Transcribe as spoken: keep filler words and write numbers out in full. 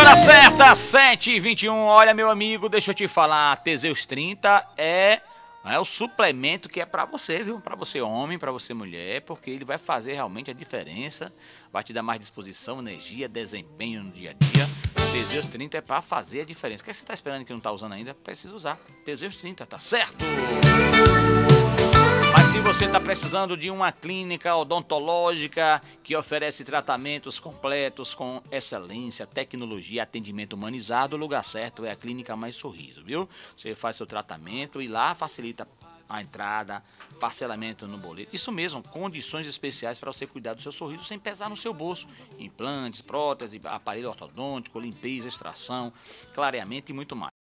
Hora certa, sete e vinte e um. Olha, meu amigo, deixa eu te falar. Teseus trinta é, é o suplemento que é pra você, viu? Pra você homem, pra você mulher, porque ele vai fazer realmente a diferença. Vai te dar mais disposição, energia, desempenho no dia a dia. O Teseus trinta é pra fazer a diferença. O que, é que você tá esperando que não tá usando ainda? Precisa usar. Teseus trinta, tá certo? Mas se você está precisando de uma clínica odontológica que oferece tratamentos completos com excelência, tecnologia, atendimento humanizado, o lugar certo é a Clínica Mais Sorriso, viu? Você faz seu tratamento e lá facilita a entrada, parcelamento no boleto. Isso mesmo, condições especiais para você cuidar do seu sorriso sem pesar no seu bolso. Implantes, prótese, aparelho ortodôntico, limpeza, extração, clareamento e muito mais.